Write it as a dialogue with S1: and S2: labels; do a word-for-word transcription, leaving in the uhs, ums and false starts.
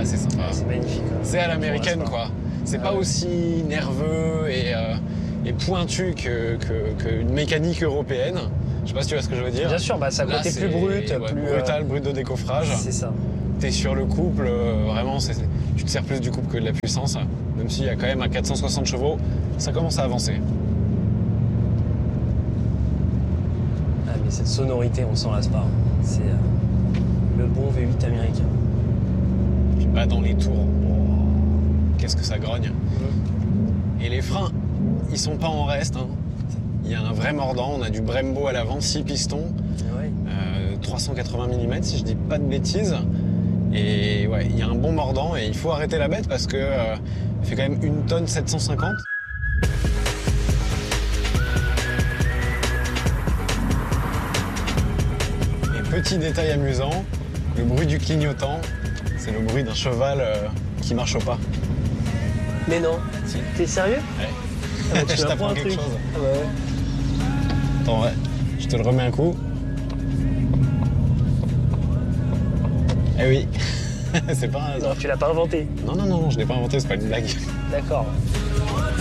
S1: Ah, c'est sympa.
S2: C'est magnifique. Hein.
S1: C'est à l'américaine,
S2: Bon,
S1: quoi. C'est
S2: ah
S1: pas
S2: ouais.
S1: aussi nerveux et, euh, et pointu que, que, qu'une mécanique européenne. Je sais pas si tu vois ce que je veux dire.
S2: Bien sûr, bah, ça a
S1: Là,
S2: côté
S1: c'est,
S2: plus brut,
S1: ouais,
S2: plus...
S1: brutal,
S2: euh,
S1: brut de décoffrage.
S2: C'est ça.
S1: T'es sur le couple, euh, vraiment, c'est, c'est, tu te sers plus du couple que de la puissance. Même s'il y a quand même à quatre cent soixante chevaux, ça commence à avancer.
S2: Ah, mais cette sonorité, on s'en lasse pas. C'est euh, le bon V huit américain.
S1: Puis pas dans les tours. Oh, qu'est-ce que ça grogne.
S2: Mmh.
S1: Et les freins, ils sont pas en reste. Hein. Il y a un vrai mordant, on a du Brembo à l'avant, six pistons,
S2: Ouais.
S1: euh, trois cent quatre-vingts millimètres si je dis pas de bêtises. Et ouais, il y a un bon mordant et il faut arrêter la bête parce que euh, elle fait quand même une tonne sept cent cinquante. Et petit détail amusant, le bruit du clignotant, c'est le bruit d'un cheval euh, qui marche au pas.
S2: Mais non.
S1: Si.
S2: T'es sérieux?
S1: Ouais.
S2: Ah bah, tu
S1: Je
S2: m'apprends
S1: t'apprends
S2: un
S1: quelque
S2: truc.
S1: chose.
S2: Ah bah ouais.
S1: Attends, ouais, je te le remets un coup. Eh oui, c'est pas un hasard.
S2: Non, tu l'as pas inventé.
S1: Non, non, non, je l'ai pas inventé, c'est pas une blague.
S2: D'accord.